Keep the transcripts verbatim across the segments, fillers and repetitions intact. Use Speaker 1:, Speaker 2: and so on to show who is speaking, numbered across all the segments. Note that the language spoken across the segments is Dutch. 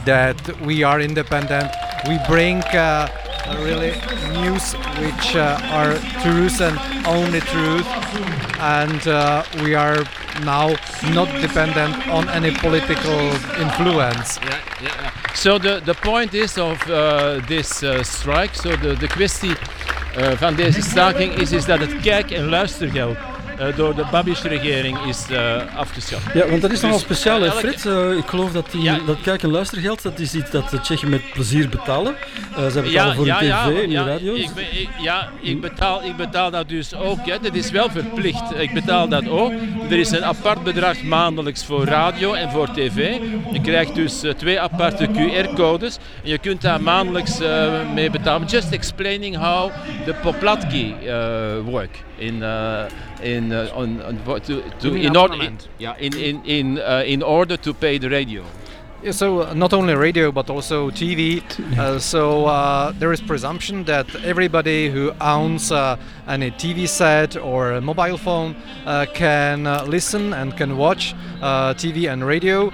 Speaker 1: that we are independent. We bring uh, really news which uh, are truth and only truth, and uh, we are now not dependent on any political influence.
Speaker 2: Ja, ja, ja. So the, the point is of uh, this uh, strike, so de, de kwestie uh, van deze staking is, is dat het kijk- en luistergeld uh, door de Babiš-regering is uh, afgeschaft.
Speaker 3: Ja, want dat is nogal
Speaker 2: Dus,
Speaker 3: speciaal, hè,
Speaker 2: elke-
Speaker 3: Frit. Uh, ik geloof dat die,
Speaker 2: Ja.
Speaker 3: dat kijk- en luistergeld, dat is iets dat de Tsjechen met plezier betalen. Uh, ze betalen voor hun tv
Speaker 2: ja,
Speaker 3: en hun
Speaker 2: ja,
Speaker 3: radio's.
Speaker 2: Ik, be- ik- ja, ik betaal, ik betaal dat dus ook. Hè. Dat is wel verplicht. Ik betaal dat ook. Er is een apart bedrag maandelijks voor radio en voor tv. Je krijgt dus uh, twee aparte Q R-codes. En je kunt daar maandelijks uh, mee betalen. Just explaining how the poplatki uh, work. In, uh, in, uh, on, on, to, to,
Speaker 1: You mean
Speaker 2: in, order, in,
Speaker 1: abonnement?
Speaker 2: yeah, in, in, in, uh, in order to pay the radio.
Speaker 1: Yeah, so uh, not only radio but also T V. Uh, so uh, there is presumption that everybody who owns uh, any T V set or a mobile phone uh, can uh, listen and can watch uh, T V and radio.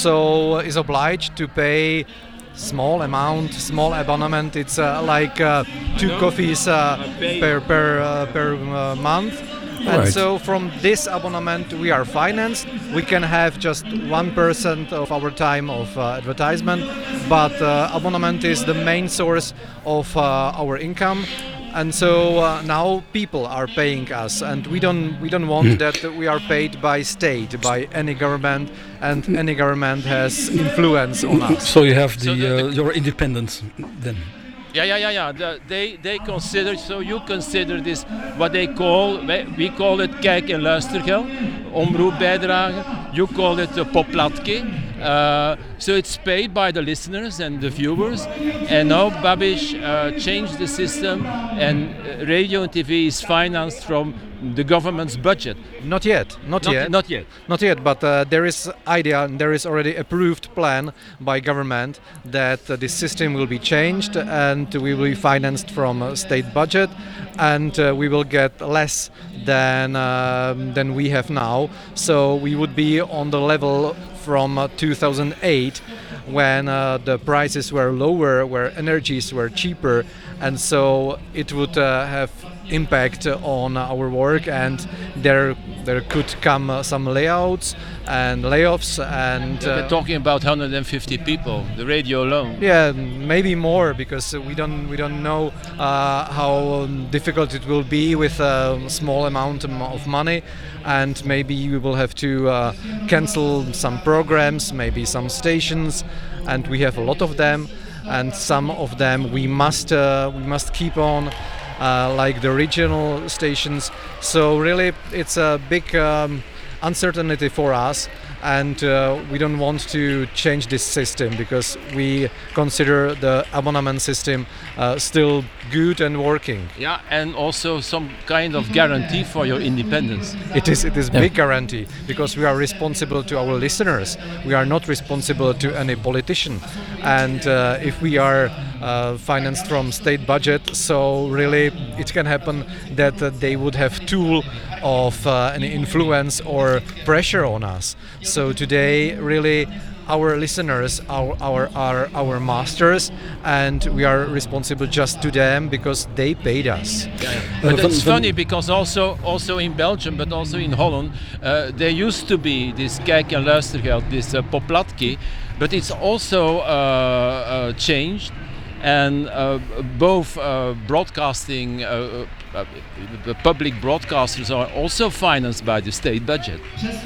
Speaker 1: So is obliged to pay small amount, small abonnement. It's uh, like uh, two coffees uh, per per uh, per uh, month. And
Speaker 3: Right.
Speaker 1: so from this abonnement we are financed. We can have just one percent of our time of uh, advertisement, but uh, abonnement is the main source of uh, our income. And so uh, now people are paying us, and we don't we don't want that we are paid by state, by any government, and any government has influence on us.
Speaker 3: So you have the,
Speaker 2: So the- the-
Speaker 3: uh, your independence then.
Speaker 2: Yeah, yeah, yeah, yeah. The, they they consider, so you consider this what they call, we, we call it kijk- en luistergeld, omroepbijdrage. You call it the poplatki. Uh, so it's paid by the listeners and the viewers. And now Babiš uh, changed the system, and uh, radio and T V is financed from the government's budget.
Speaker 1: Not yet, not,
Speaker 2: Not
Speaker 1: yet.
Speaker 2: Not yet.
Speaker 1: Not yet, but uh, there is idea and there is already approved plan by government that uh, this system will be changed and we will be financed from uh, state budget, and uh, we will get less than um than we have now. So we would be on the level from uh, two thousand eight, when uh, the prices were lower, where energies were cheaper, and so it would uh, have impact on our work, and there there could come uh, some layouts and layoffs, and
Speaker 2: We're
Speaker 1: uh,
Speaker 2: talking about one hundred fifty people, the radio alone.
Speaker 1: yeah, maybe more, because we don't we don't know uh, how um, difficult it will be with a small amount am- of money, and maybe we will have to uh, cancel some programs, maybe some stations, and we have a lot of them, and some of them we must uh, we must keep on. Uh, like the regional stations, so really it's a big um, uncertainty for us, and uh, we don't want to change this system because we consider the abonnement system uh, still good and working.
Speaker 2: Yeah, and also some kind of guarantee for your independence.
Speaker 1: It is it is big guarantee because we are responsible to our listeners. We are not responsible to any politician, and uh, if we are uh, financed from state budget, so really it can happen that uh, they would have tool of uh, an influence or pressure on us. So today, really, our listeners are our are our masters, and we are responsible just to them because they paid us.
Speaker 2: But
Speaker 3: Uh,
Speaker 2: it's
Speaker 3: van-
Speaker 2: funny because also also in Belgium, but also in Holland, uh, there used to be this kijk- en luistergeld, this uh, poplatki, but it's also uh, uh, changed, and uh, both uh, broadcasting, uh, uh, the public broadcasters are also financed by the state budget.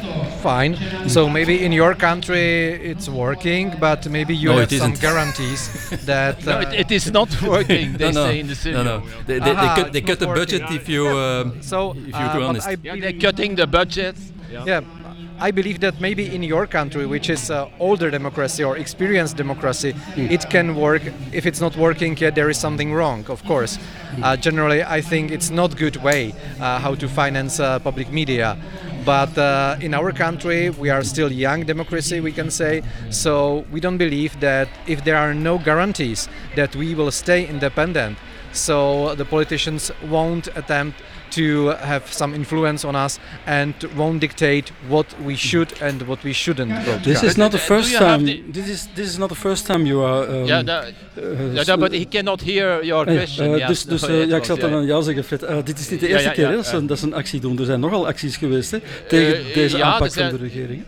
Speaker 1: Fine. So maybe in your country it's working, but maybe you
Speaker 3: No,
Speaker 1: have
Speaker 3: it
Speaker 1: some
Speaker 3: isn't.
Speaker 1: guarantees that.
Speaker 2: No,
Speaker 1: Uh,
Speaker 2: it, it is not working. They
Speaker 3: no, no,
Speaker 2: say in the city.
Speaker 3: no, no. They, they, they
Speaker 1: Aha,
Speaker 3: cut, they
Speaker 1: it's
Speaker 3: cut the
Speaker 1: not
Speaker 3: budget
Speaker 1: working.
Speaker 3: if you, uh,
Speaker 1: so,
Speaker 3: if
Speaker 1: uh,
Speaker 3: you're too
Speaker 1: but
Speaker 3: honest.
Speaker 1: I
Speaker 2: Yeah,
Speaker 1: believe-
Speaker 2: they're cutting the budget.
Speaker 1: yeah, I believe that maybe in your country, which is uh, older democracy or experienced democracy, it can work. If it's not working yet, there is something wrong, of course. Uh, generally, I think it's not good way uh, how to finance uh, public media. But uh, in our country, we are still young democracy, we can say. So we don't believe that if there are no guarantees that we will stay independent, so the politicians won't attempt to have some influence on us and won't dictate what we should and what we shouldn't broadcast.
Speaker 3: This is not the
Speaker 2: Do
Speaker 3: first
Speaker 2: you have
Speaker 3: time.
Speaker 2: the-
Speaker 3: This is this is not the first time you are. Um,
Speaker 2: Ja, da-
Speaker 3: uh,
Speaker 2: ja, da- but he cannot hear your
Speaker 3: Ah ja,
Speaker 2: question.
Speaker 3: eh,
Speaker 2: ja.
Speaker 3: dus dus
Speaker 2: Oh,
Speaker 3: eh,
Speaker 2: it
Speaker 3: ja, ik
Speaker 2: was,
Speaker 3: zal dan
Speaker 2: ja.
Speaker 3: aan jou zeggen, Fred. Eh, dit is niet de
Speaker 2: Ja,
Speaker 3: eerste
Speaker 2: ja,
Speaker 3: keer
Speaker 2: ja,
Speaker 3: hè, dat, ze,
Speaker 2: ja.
Speaker 3: dat ze een actie doen. Er zijn nogal acties geweest hè, tegen
Speaker 2: Eh,
Speaker 3: deze
Speaker 2: ja,
Speaker 3: aanpak
Speaker 2: er zijn-
Speaker 3: van de regering.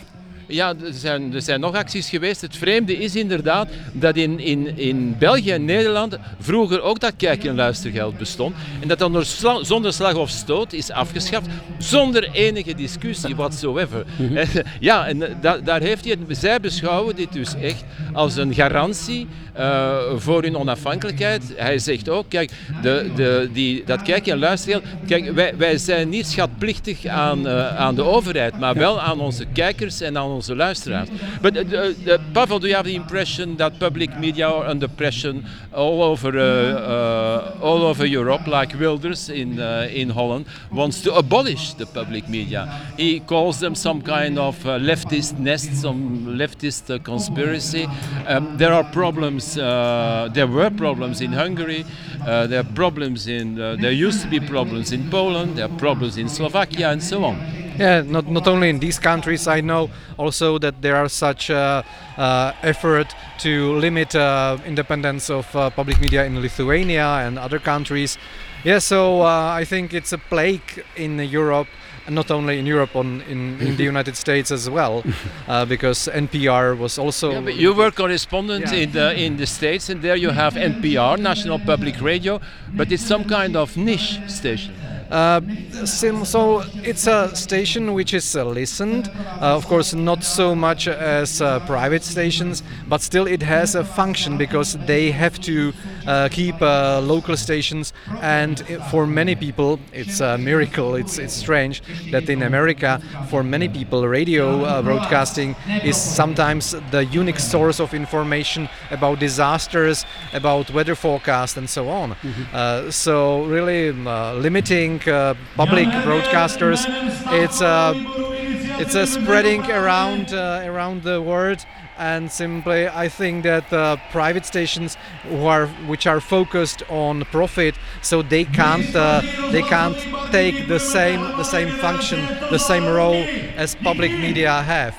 Speaker 2: Ja, er zijn, er zijn nog acties geweest. Het vreemde is inderdaad dat in, in, in België en Nederland vroeger ook dat kijk- en luistergeld bestond. En dat dan door sla- zonder slag of stoot is afgeschaft, zonder enige discussie whatsoever. En, ja, en da- daar heeft hij het, zij beschouwen dit dus echt als een garantie uh, voor hun onafhankelijkheid. Hij zegt ook, kijk, de, de, die, dat kijk- en luistergeld, kijk, wij, wij zijn niet schatplichtig aan, uh, aan de overheid, maar wel aan onze kijkers en aan onze luisteraars. But uh, uh, Pavel, do you have the impression that public media are under pressure all over uh, uh, all over Europe, like Wilders in uh, in Holland wants to abolish the public media? He calls them some kind of uh, leftist nest, some leftist uh, conspiracy. Um, there are problems. Uh, there were problems in Hungary. Uh, there are problems in. Uh, there used to be problems in Poland. There are problems in Slovakia, and so on.
Speaker 1: Yeah, not not only in these countries. I know also that there are such uh, uh, effort to limit uh, independence of uh, public media in Lithuania and other countries. Yeah, so uh, I think it's a plague in Europe, and not only in Europe, on in, in the United States as well, uh, because N P R was also.
Speaker 2: Yeah, but you were correspondent
Speaker 1: Yeah.
Speaker 2: in the in the States, and there you have N P R, National Public Radio, but it's some kind of niche station.
Speaker 1: Uh, sim- so it's a station which is uh, listened, uh, of course not so much as uh, private stations, but still it has a function because they have to uh, keep uh, local stations, and i- for many people it's a miracle, it's it's strange that in America for many people radio uh, broadcasting is sometimes the unique source of information about disasters, about weather forecast and so on. Uh, so really um, uh, limiting uh, public broadcasters, it's uh, it's a spreading around uh, around the world, and simply I think that uh, private stations who are which are focused on profit, so they can't uh, they can't take the same the same function, the same role as public media have.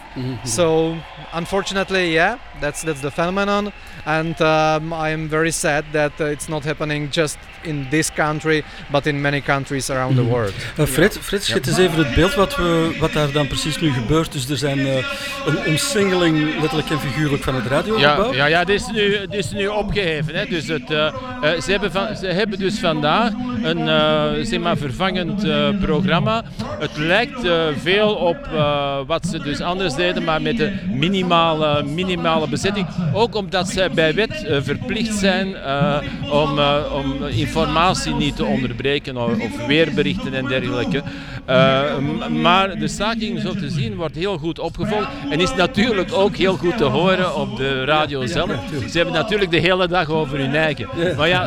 Speaker 1: So unfortunately, yeah, that's that's the phenomenon, and um, I am very sad that uh, it's not happening just in this country, but in many countries around the world.
Speaker 3: Uh, Fred, Fred schets eens even het beeld wat, we, wat daar dan precies nu gebeurt. Dus er zijn uh, een omsingeling, letterlijk en figuurlijk, van het radiogebouw.
Speaker 2: Ja, ja, ja, dit is nu, dit is nu opgeheven. Hè. Dus het, uh, uh, ze, hebben van, ze hebben dus vandaag een uh, zeg maar vervangend uh, programma. Het lijkt uh, veel op uh, wat ze dus anders deden, maar met een minimale, minimale bezetting. Ook omdat zij bij wet uh, verplicht zijn uh, om, uh, om informatie niet te onderbreken of, of weerberichten en dergelijke. Uh, m- maar de staking, zo te zien, wordt heel goed opgevolgd en is natuurlijk ook heel goed te horen op de radio zelf. Ze hebben natuurlijk de hele dag over hun eigen. Maar ja,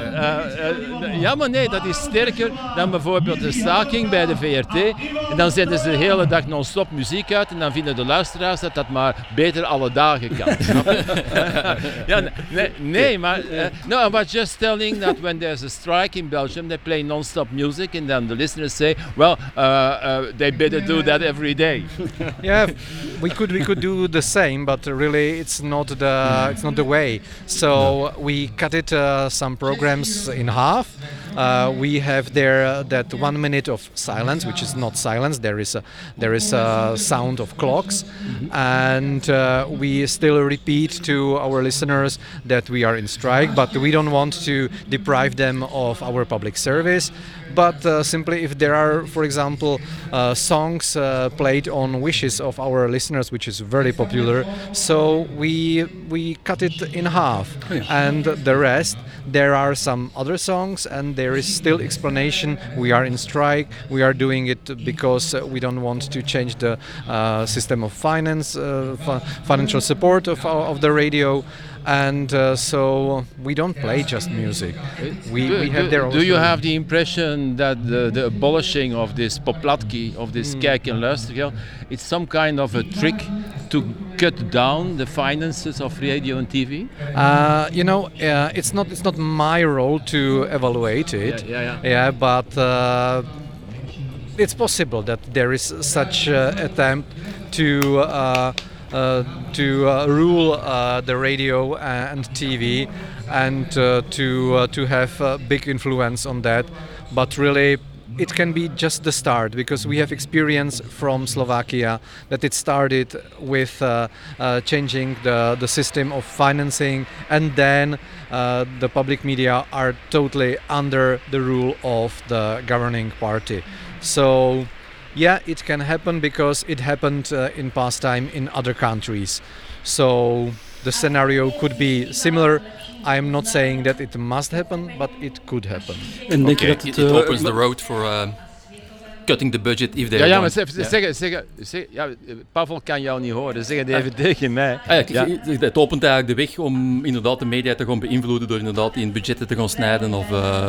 Speaker 2: uh, uh, ja, maar nee, dat is sterker dan bijvoorbeeld de staking bij de V R T. En dan zetten ze de hele dag non-stop muziek uit en dan vinden de luisteraars dat dat maar beter alle dagen kan. ja, nee, nee, maar uh, no, I was just telling that when there's a strike in Belgium, they play non-stop music, and then the listeners say, well, uh, uh, they better do that every day.
Speaker 1: Yeah, we could we could do the same, but really it's not the it's not the way. So we cut it uh, some programs in half. Uh, we have there uh, that one minute of silence, which is not silence. There is a there is a sound of clocks, and uh, we still repeat to our listeners that we are in strike, but we don't want to deprive them of our public service. But uh, simply if there are, for example, uh, songs uh, played on wishes of our listeners, which is very popular, so we we cut it in half, and the rest there are some other songs, and there is still explanation. We are in strike. We are doing it because uh, we don't want to change the uh, system of finance, uh, fi- financial support of our, of the radio. and uh, so we don't play just music. We,
Speaker 2: do,
Speaker 1: we have
Speaker 2: do,
Speaker 1: their own.
Speaker 2: Do you have the impression that the, the abolishing of this poplatki, of this mm. kijk- en luistergeld, it's some kind of a trick to cut down the finances of radio and T V?
Speaker 1: Uh, you know, uh, it's not it's not my role to evaluate it.
Speaker 2: Yeah, yeah,
Speaker 1: yeah. yeah but uh, it's possible that there is such uh, attempt to uh, uh, to uh, rule uh, the radio and T V, and uh, to uh, to have a big influence on that. But really, it can be just the start, because we have experience from Slovakia that it started with uh, uh, changing the, the system of financing, and then uh, the public media are totally under the rule of the governing party. So yeah, it can happen because it happened uh, in past time in other countries. So the scenario could be similar. I'm not saying that it must happen, but it could happen.
Speaker 4: And okay. it, it, it opens the road for uh, cutting the budget if they
Speaker 2: ja, ja,
Speaker 4: want.
Speaker 2: maar zeg, zeg, zeg, zeg, ja, Pavel kan jou niet horen, zeg het even ah. tegen mij.
Speaker 4: Ah, ja, ja. Het opent eigenlijk de weg om inderdaad de media te gaan beïnvloeden door inderdaad in budgetten te gaan snijden of... Uh,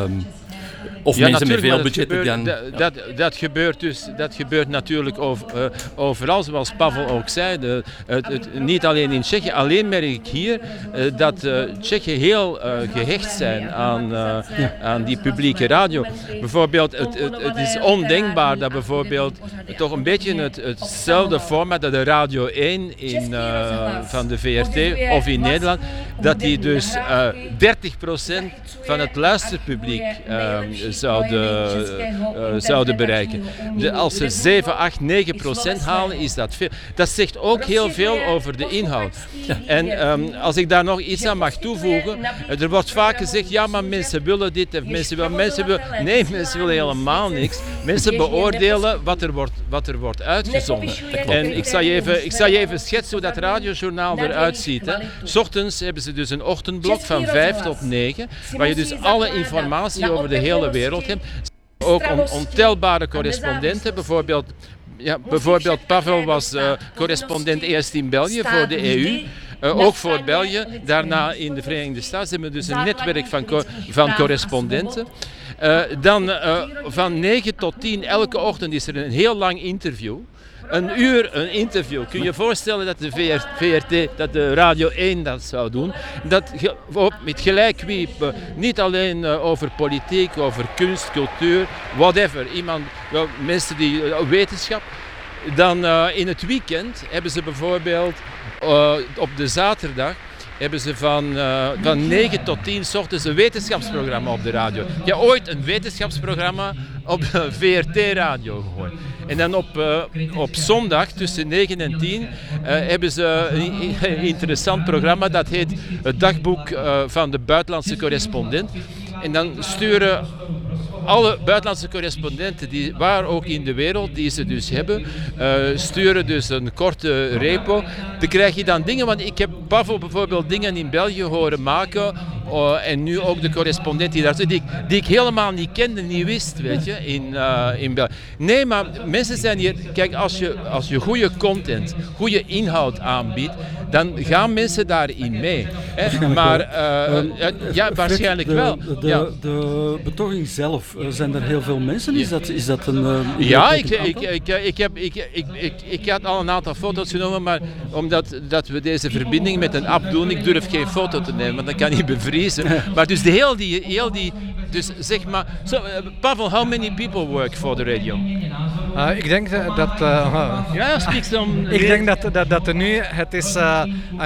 Speaker 4: Of
Speaker 2: ja,
Speaker 4: mensen met veel budgetten
Speaker 2: dan... Dat,
Speaker 4: ja.
Speaker 2: dat, dat, gebeurt dus, dat gebeurt natuurlijk over, uh, overal, zoals Pavel ook zei. De, het, het, niet alleen in Tsjechië, alleen merk ik hier uh, dat uh, Tsjechen heel uh, gehecht zijn aan, uh, ja. aan die publieke radio. Bijvoorbeeld, het, het, het is ondenkbaar dat bijvoorbeeld toch een beetje het, hetzelfde format dat de Radio één in, uh, van de V R T of in Nederland, dat die dus uh, dertig procent van het luisterpubliek uh, zouden, uh, zouden bereiken. De, als ze zeven, acht, negen procent halen, is dat veel. Dat zegt ook heel veel over de inhoud. Ja. En um, als ik daar nog iets aan mag toevoegen, er wordt vaak gezegd, ja, maar mensen willen dit en mensen willen, mensen willen... Nee, mensen willen helemaal niks. Mensen beoordelen wat er wordt, wat er wordt uitgezonden. En ik zal je even, ik zal je even schetsen hoe dat radiojournaal eruit ziet. Hè. 's Ochtends hebben ze dus een ochtendblok van vijf tot negen, waar je dus alle informatie over de hele wereld hebt. Ook on, ontelbare correspondenten, bijvoorbeeld, ja, bijvoorbeeld Pavel was uh, correspondent eerst in België voor de E U. Uh, ook voor België, daarna in de Verenigde Staten. Ze hebben dus een netwerk van, co- van correspondenten. Uh, dan uh, van negen tot tien elke ochtend is er een heel lang interview. Een uur een interview. Kun je je voorstellen dat de V R T, dat de Radio één dat zou doen? Dat met gelijk wie, niet alleen over politiek, over kunst, cultuur, whatever. Iemand, mensen die wetenschap. Dan uh, in het weekend hebben ze bijvoorbeeld uh, op de zaterdag hebben ze van, uh, van negen tot tien 's ochtends een wetenschapsprogramma op de radio. Je hebt ooit een wetenschapsprogramma op de V R T-radio gehoord. En dan op, uh, op zondag tussen negen en tien uh, hebben ze een, een interessant programma dat heet het dagboek uh, van de buitenlandse correspondent. En dan sturen alle buitenlandse correspondenten, die, waar ook in de wereld, die ze dus hebben, uh, sturen dus een korte repo. Dan krijg je dan dingen, want ik heb Pavel bijvoorbeeld dingen in België horen maken, uh, en nu ook de correspondent die daar zit, die, die ik helemaal niet kende, niet wist, weet je, in, uh, in België. Nee, maar mensen zijn hier, kijk, als je, als je goede content, goede inhoud aanbiedt, dan gaan mensen daarin mee. Hè? Maar uh, uh, ja, waarschijnlijk
Speaker 3: de,
Speaker 2: wel.
Speaker 3: De, de,
Speaker 2: ja.
Speaker 3: de betoging zelf, zijn er heel veel mensen? Is dat, is dat een... Uh,
Speaker 2: ja, ik, ik, ik, ik, heb, ik, ik, ik, ik had al een aantal foto's genomen, maar omdat dat we deze verbinding met een app doen, ik durf geen foto te nemen, want dan kan niet bevriezen. Maar dus de heel die, heel die dus zeg maar... So, uh, Pavel, how many people work for the radio?
Speaker 1: Uh, ik denk dat... Uh,
Speaker 2: ja, speak some...
Speaker 1: Ik denk dat, dat, dat nu, het is uh,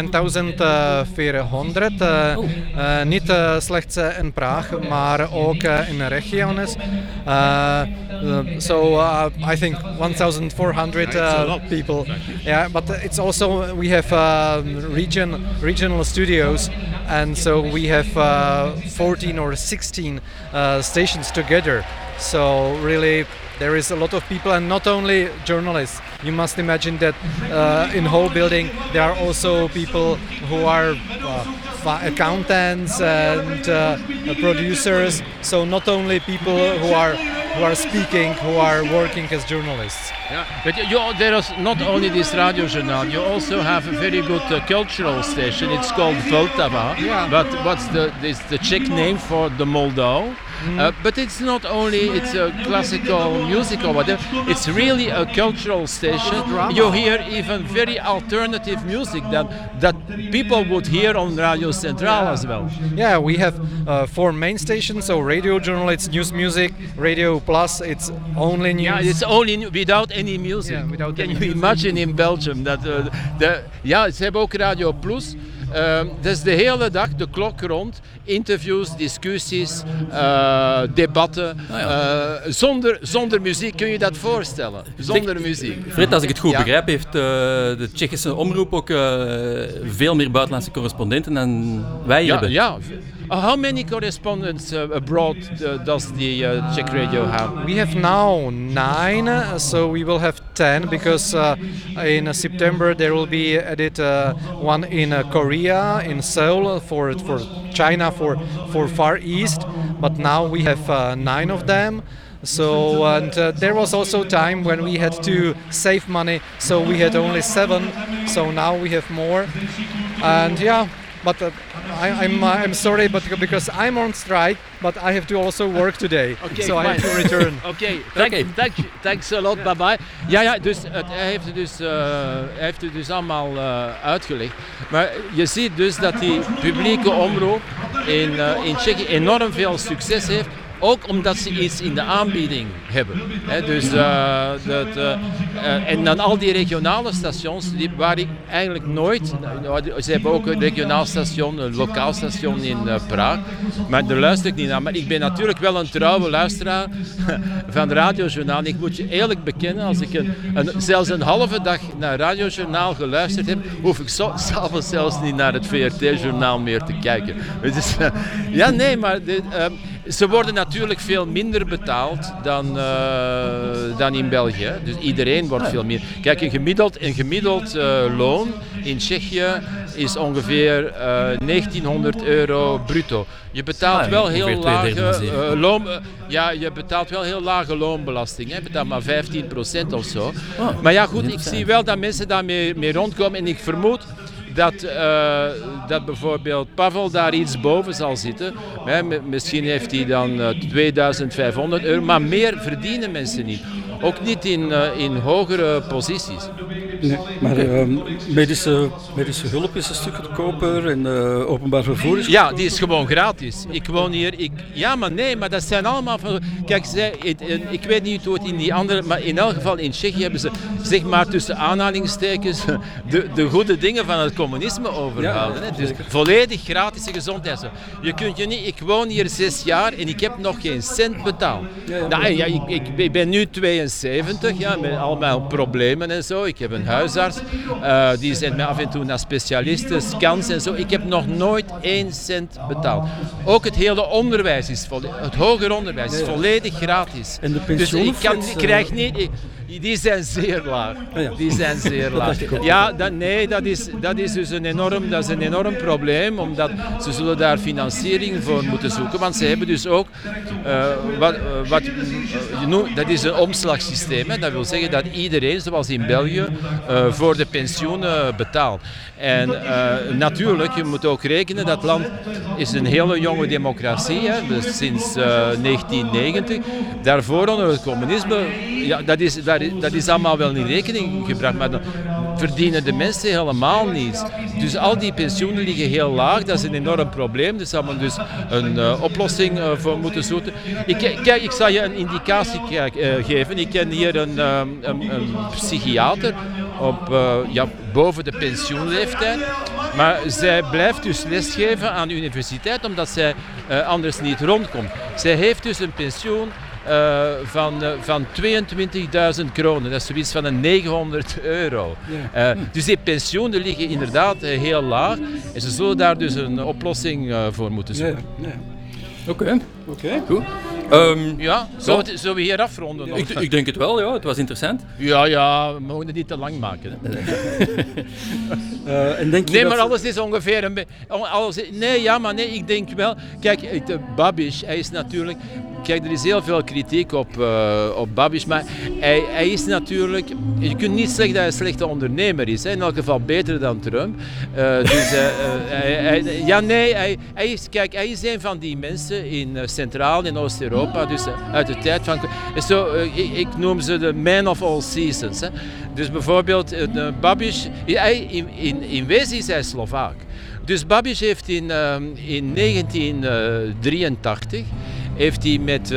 Speaker 1: vierhonderd, uh, oh. uh, niet uh, slechts uh, in Praag, maar ook uh, in de regiones. Uh, uh, so uh, I think fourteen hundred uh, people. Yeah, but it's also, we have uh, region, regional studios, and so we have uh, fourteen or sixteen uh, stations together. So really, there is a lot of people, and not only journalists. You must imagine that uh, in the whole building there are also people who are uh, accountants and uh, producers. So not only people who are who who are speaking, who are working as journalists.
Speaker 2: Yeah, but you, you, there is not only this radio journal. You also have a very good uh, cultural station. It's called Vltava.
Speaker 1: Yeah.
Speaker 2: But what's the this the Czech name for the Moldau? Mm. Uh, but it's not only it's a classical music or whatever. It's really a cultural station. You hear even very alternative music that that people would hear on Radio Central
Speaker 1: yeah.
Speaker 2: as well.
Speaker 1: Yeah, we have uh, four main stations. So Radio Journal, it's news music. Radio Plus, it's only news.
Speaker 2: Yeah, it's only new, without any music.
Speaker 1: Yeah, without
Speaker 2: Can
Speaker 1: any
Speaker 2: you
Speaker 1: music.
Speaker 2: imagine in Belgium dat uh, de ja, ze hebben ook Radio Plus. Um, dus de hele dag, de klok rond, interviews, discussies, uh, debatten.
Speaker 4: Ah, ja.
Speaker 2: uh, zonder, zonder muziek, kun je dat voorstellen? Zonder
Speaker 4: zeg,
Speaker 2: muziek.
Speaker 4: Fred, als ik het goed
Speaker 2: ja.
Speaker 4: begrijp, heeft uh, de Tsjechische omroep ook uh, veel meer buitenlandse correspondenten dan wij
Speaker 2: Ja,
Speaker 4: hebben.
Speaker 2: ja. Uh, how many correspondents uh, abroad uh, does the uh, Czech radio have?
Speaker 1: We have now nine, uh, so we will have ten because uh, in uh, September there will be added uh, one in uh, Korea, in Seoul, for for China, for for Far East. But now we have uh, nine of them. So and uh, there was also time when we had to save money, so we had only seven. So now we have more, and yeah. But uh, I, I'm uh, I'm sorry, but because I'm on strike, but I have to also work today,
Speaker 2: Okay,
Speaker 1: so I have
Speaker 2: fine.
Speaker 1: to return.
Speaker 2: Oké, okay, thank,
Speaker 4: Okay.
Speaker 2: thank, thanks a lot, bye bye. Ja, ja, dus het, hij, heeft het dus, uh, hij heeft het dus allemaal uh, uitgelegd. Maar je ziet dus dat die publieke omroep in, uh, in Tsjechië enorm veel succes heeft. Ook omdat ze iets in de aanbieding hebben. He, dus, uh, dat, uh, uh, en dan al die regionale stations, die, waar ik eigenlijk nooit... Uh, ze hebben ook een regionaal station, een lokaal station in uh, Praag. Maar daar luister ik niet naar. Maar ik ben natuurlijk wel een trouwe luisteraar van Radiojournaal. Ik moet je eerlijk bekennen, als ik een, een, zelfs een halve dag naar Radiojournaal geluisterd heb, hoef ik zo, s'avonds zelfs niet naar het V R T-journaal meer te kijken. Dus, uh, ja, nee, maar... De, uh, Ze worden natuurlijk veel minder betaald dan, uh, dan in België. Dus iedereen wordt veel meer. Kijk, een gemiddeld, een gemiddeld uh, loon in Tsjechië is ongeveer uh, negentienhonderd euro bruto. Je betaalt
Speaker 4: Ah, ja,
Speaker 2: wel heel
Speaker 4: ongeveer twee derde
Speaker 2: lage
Speaker 4: van zeven.
Speaker 2: uh, loon, uh, ja, je betaalt wel heel lage loonbelasting. Hè. Je betaalt maar vijftien procent of zo.
Speaker 4: Oh,
Speaker 2: maar ja, goed, ik zie wel dat mensen daarmee mee rondkomen en ik vermoed dat, uh, dat bijvoorbeeld Pavel daar iets boven zal zitten. Hè, misschien heeft hij dan uh, tweeduizend vijfhonderd euro, maar meer verdienen mensen niet. Ook niet in, uh, in hogere posities.
Speaker 3: Nee, maar uh, medische, medische hulp is een stuk goedkoper en uh, openbaar vervoer is
Speaker 2: Ja, die is gewoon gratis. Ik woon hier. Ik, ja, maar nee, maar dat zijn allemaal van. Kijk, zij, het, het, ik weet niet hoe het in die andere, maar in elk geval in Tsjechië hebben ze, zeg maar tussen aanhalingstekens, de, de goede dingen van het communisme overgehouden.
Speaker 3: Ja,
Speaker 2: hè. Dus volledig gratis gezondheidszorg. Je kunt je niet. Ik woon hier zes jaar en ik heb nog geen cent betaald.
Speaker 3: Ja, ja,
Speaker 2: nou, ja, ik, ik, ik ben nu tweeënzeventig, ja, met al mijn problemen en zo. Ik heb een huisarts, uh, die zendt mij af en toe naar specialisten, scans en zo. Ik heb nog nooit één cent betaald. Ook het hele onderwijs is volledig, het hoger onderwijs is volledig gratis.
Speaker 3: En de
Speaker 2: dus
Speaker 3: pensioenen,
Speaker 2: ik, kan,
Speaker 3: Frits,
Speaker 2: ik krijg niet... Ik, die zijn zeer laag.
Speaker 3: Ah, ja.
Speaker 2: Die zijn zeer laag.
Speaker 3: dacht ik ook.
Speaker 2: Ja, dat, nee, dat is, dat is dus een enorm, dat is een enorm probleem, omdat ze zullen daar financiering voor moeten zoeken, want ze hebben dus ook, uh, wat, uh, wat uh, je noemt, dat is een omslagsysteem. Hè. Dat wil zeggen dat iedereen, zoals in België, uh, voor de pensioenen betaalt. En uh, natuurlijk, je moet ook rekenen, dat land is een hele jonge democratie, hè, dus sinds uh, negentien negentig. Daarvoor onder het communisme, ja, dat is, dat, dat is allemaal wel in rekening gebracht, maar dan verdienen de mensen helemaal niets. Dus al die pensioenen liggen heel laag, dat is een enorm probleem. Dus daar moet dus een uh, oplossing uh, voor moeten zoeken. Ik, kijk, ik zal je een indicatie kijk, uh, geven. Ik ken hier een, um, een, een psychiater op, uh, ja, boven de pensioenleeftijd. Maar zij blijft dus lesgeven aan de universiteit omdat zij uh, anders niet rondkomt. Zij heeft dus een pensioen Uh, van, uh, van tweeëntwintigduizend kronen, dat is zoiets van een negenhonderd euro. Uh, dus die pensioenen liggen inderdaad uh, heel laag en ze zullen daar dus een oplossing uh, voor moeten zoeken.
Speaker 3: Ja, ja.
Speaker 4: Oké,
Speaker 3: Oké.
Speaker 4: goed. Um,
Speaker 2: Ja, zullen we, zullen we hier afronden? Nog?
Speaker 4: ik, ik denk het wel, ja. Het was interessant.
Speaker 2: Ja, ja, we mogen het niet te lang maken. Hè.
Speaker 3: Uh, en denk je
Speaker 2: Nee,
Speaker 3: dat
Speaker 2: maar
Speaker 3: ze-
Speaker 2: alles is ongeveer een beetje... Nee, ja, maar nee, ik denk wel... Kijk, de Babiš, hij is natuurlijk... kijk, er is heel veel kritiek op, uh, op Babiš, maar hij, hij is natuurlijk, je kunt niet zeggen dat hij een slechte ondernemer is, hè? In elk geval beter dan Trump. Uh, dus, uh, uh, hij, hij, ja, nee, hij, hij, is, kijk, hij is een van die mensen in uh, Centraal- en Oost-Europa, dus uh, uit de tijd van... Zo, uh, ik, ik noem ze de man of all seasons. Hè? Dus bijvoorbeeld, uh, Babiš, hij, in, in, in wezen is hij Slovaak. Dus Babiš heeft in, uh, in negentien drieëntachtig heeft hij met, uh,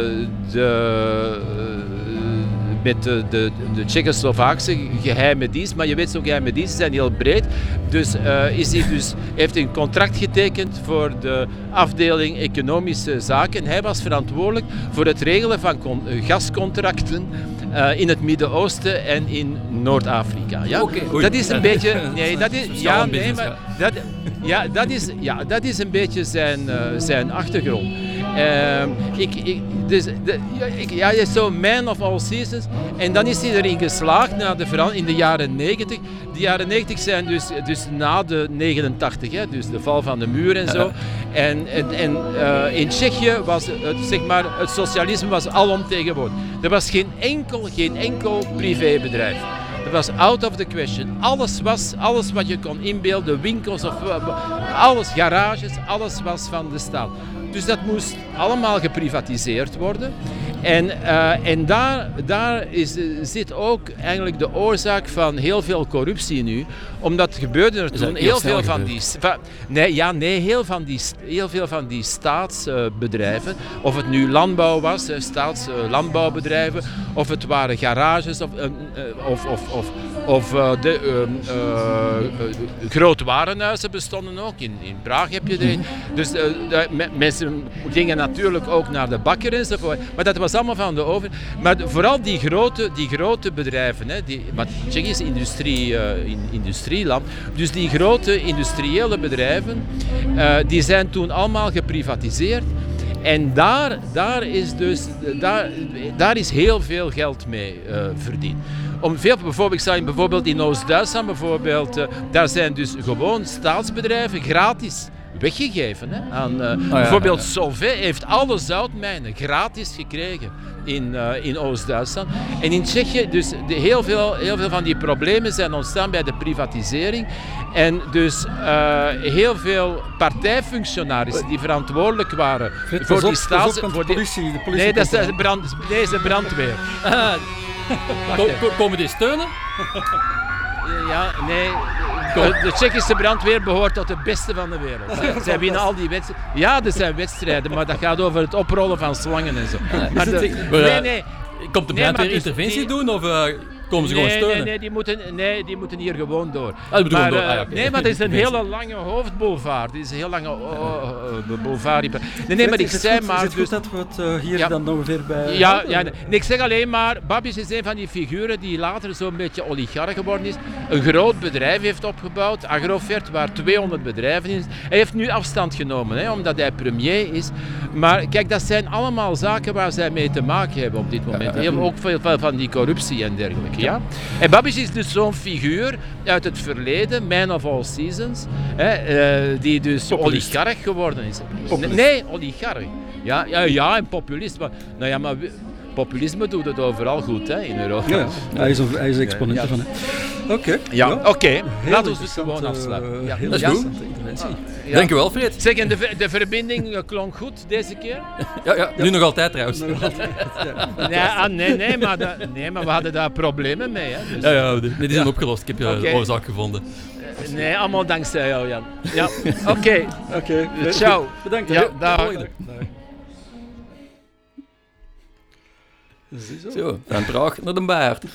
Speaker 2: de, uh, met de, de, de Tsjechoslovaakse geheime dienst, maar je weet zo geheime diensten zijn heel breed, dus, uh, is hij dus heeft een contract getekend voor de afdeling economische zaken. Hij was verantwoordelijk voor het regelen van con- gascontracten uh, in het Midden-Oosten en in Noord-Afrika. Ja?
Speaker 4: Okay,
Speaker 2: dat is een beetje... Nee, dat is, ja, nee, maar dat, ja, dat is, ja, dat is een beetje zijn, uh, zijn achtergrond. Uh, ik, ik, dus, de, ja, ik, ja, hij is zo'n man of all seasons. En dan is hij erin geslaagd na de veran- in de jaren negentig. De jaren negentig zijn dus, dus na de negenentachtig, hè, dus de val van de muur en zo. En, en, en uh, in Tsjechië was het, zeg maar, het socialisme was alomtegenwoordig. Er was geen enkel, geen enkel privébedrijf. Dat was out of the question. Alles was, alles wat je kon inbeelden, winkels of alles, garages, alles was van de staat. Dus dat moest allemaal geprivatiseerd worden. En, uh, en daar, daar is, zit ook eigenlijk de oorzaak van heel veel corruptie nu. Omdat gebeurde er toen heel veel van die... Va, nee, ja, nee, heel, van die, heel veel van die staatsbedrijven, uh, of het nu landbouw was, uh, staatslandbouwbedrijven, uh, of het waren garages, of, uh, uh, of, of, of, of uh, de uh, uh, uh, grote warenhuizen bestonden ook. In, in Praag heb je er. Dus uh, de, me, mensen gingen natuurlijk ook naar de bakker enzovoort. Maar dat was allemaal van de over. Maar vooral die grote, die grote bedrijven, hè, die, maar Tsjechië is industrie, uh, in, industrieland, dus die grote industriële bedrijven, uh, die zijn toen allemaal geprivatiseerd. En daar, daar, is dus, daar, daar is heel veel geld mee uh, verdiend. Om veel, bijvoorbeeld, ik zou bijvoorbeeld in Oost-Duitsland, bijvoorbeeld, uh, daar zijn dus gewoon staatsbedrijven gratis weggegeven. Hè, aan, uh, oh, ja, bijvoorbeeld ja, ja. Solvay heeft alle zoutmijnen gratis gekregen in, uh, in Oost-Duitsland. En in Tsjechië, dus de, heel, veel, heel veel van die problemen zijn ontstaan bij de privatisering. En dus uh, heel veel partijfunctionarissen die verantwoordelijk waren
Speaker 3: Fred,
Speaker 2: voor
Speaker 3: op,
Speaker 2: die staats...
Speaker 3: op,
Speaker 2: voor
Speaker 3: de politie, de politie
Speaker 2: nee, dat is de brand, deze brandweer.
Speaker 4: Ah, ko, ko, komen die steunen?
Speaker 2: Ja, nee. De, de Tsjechische brandweer behoort tot de beste van de wereld. Zij winnen al die wedstrijden. Ja, er zijn wedstrijden, maar dat gaat over het oprollen van slangen en zo. Maar de, nee, nee.
Speaker 4: Komt de brandweer nee, interventie die, doen of uh, komen ze
Speaker 2: nee,
Speaker 4: gewoon steunen?
Speaker 2: Nee, nee, die moeten, nee, die moeten hier gewoon door.
Speaker 4: Ah, maar,
Speaker 2: door.
Speaker 4: Uh, ah, okay.
Speaker 2: Nee, maar het is een hele lange hoofdboulevard. Het is een heel lange uh, uh, boulevard. Nee, nee, maar ik zei
Speaker 3: goed,
Speaker 2: maar...
Speaker 3: Is het
Speaker 2: dus,
Speaker 3: goed dat we het uh, hier ja, dan ongeveer bij...
Speaker 2: Ja, ja nee, ik zeg alleen maar, Babiš is een van die figuren die later zo'n beetje oligarch geworden is. Een groot bedrijf heeft opgebouwd, Agrofert, waar tweehonderd bedrijven in zijn. Hij heeft nu afstand genomen, hè, omdat hij premier is. Maar kijk, dat zijn allemaal zaken waar zij mee te maken hebben op dit moment. Heel, ook veel van die corruptie en dergelijke. Ja? En Babiš is dus zo'n figuur uit het verleden, man of all seasons, hè, uh, die dus
Speaker 3: Populist.
Speaker 2: oligarch geworden is.
Speaker 3: Populist.
Speaker 2: Nee, oligarch. Ja, ja, ja, en populist. Maar, nou ja, maar populisme doet het overal goed, hè, in Europa.
Speaker 3: Ja, hij is, hij is exponent ervan. Ja. Oké. Okay.
Speaker 2: Ja,
Speaker 3: ja.
Speaker 2: oké. Okay. Laten we het gewoon afsluiten.
Speaker 3: Uh,
Speaker 2: ja.
Speaker 3: Heel
Speaker 4: dat is goed.
Speaker 2: Ja.
Speaker 4: Dank u wel, Fred.
Speaker 2: Zeg, en de, de verbinding uh, klonk goed deze keer?
Speaker 4: Ja, ja, nu ja. nog altijd trouwens.
Speaker 3: Nog altijd, ja.
Speaker 2: Nee, ah, nee, nee, maar da, nee, maar we hadden daar problemen mee. Hè, dus.
Speaker 4: Ja, ja, dit is ja. opgelost. Ik heb je
Speaker 2: okay.
Speaker 4: de oorzaak gevonden.
Speaker 2: Uh, nee, allemaal dankzij jou, Jan. Ja, oké. Okay.
Speaker 3: Oké.
Speaker 2: Okay. Ciao.
Speaker 3: Bedankt.
Speaker 2: Ja, dag.
Speaker 3: Ziezo.
Speaker 4: Zo, van Praag naar de Baard.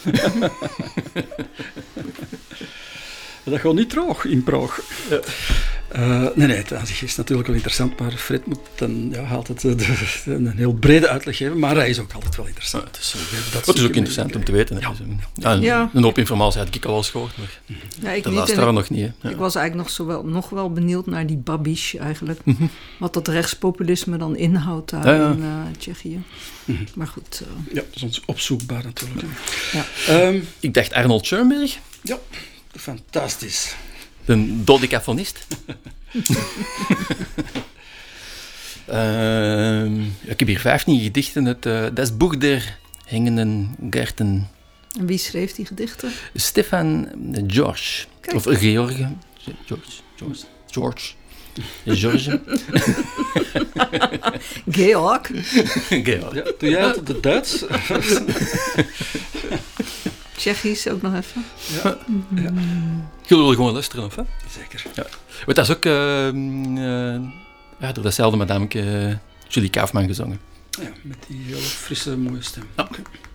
Speaker 3: Dat gaat niet droog in Praag. Ja. Uh, nee, nee, het aan zich is natuurlijk wel interessant, maar Fred moet dan, ja, altijd uh, de, de, een heel brede uitleg geven, maar hij is ook altijd wel interessant. Ja,
Speaker 4: het is, dat dat is ook interessant om te weten. Ja. Ja, een,
Speaker 5: ja.
Speaker 4: een hoop informatie had ik al wel eens gehoord, maar
Speaker 5: ja, ik
Speaker 4: de laatste ik, nog niet. Ja.
Speaker 5: Ik was eigenlijk nog, zo wel, nog wel benieuwd naar die Babiš eigenlijk, mm-hmm. wat dat rechtspopulisme dan inhoudt daar ja, ja. in uh, Tsjechië. Mm-hmm. Maar goed. Uh,
Speaker 3: ja, dat is ons opzoekbaar natuurlijk.
Speaker 5: Ja.
Speaker 4: Um, ik dacht Arnold Schoenberg.
Speaker 3: Ja, fantastisch.
Speaker 4: De dodecafonist. Uh, ik heb hier vijftien gedichten. Het, uh, das Buch der hengenden Gärten.
Speaker 5: En wie schreef die gedichten?
Speaker 4: Stefan George. Kijk. Of George. George. George. George. George.
Speaker 5: Georg.
Speaker 4: Georg.
Speaker 3: Ja, doe jij het de Duits?
Speaker 5: Tsjechisch ook nog even.
Speaker 3: Ja. Ja.
Speaker 4: Jullie willen gewoon luisteren, of hè?
Speaker 3: Zeker.
Speaker 4: Ja. Maar dat is ook uh, uh, ja, door datzelfde madameke uh, Julie Kaufman gezongen.
Speaker 3: Ja, met die hele frisse, mooie stem.
Speaker 4: Ja. Okay.